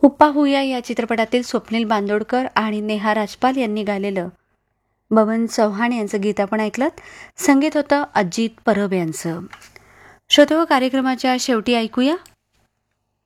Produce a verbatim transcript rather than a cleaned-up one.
हुप्पा हुया या चित्रपटातील स्वप्नील बांदोडकर आणि नेहा राजपाल यांनी गायलेलं बबन चव्हाण यांचं गीत आपण ऐकलं. संगीत होतं अजित परब यांचं. श्रोतो कार्यक्रमाच्या शेवटी ऐकूया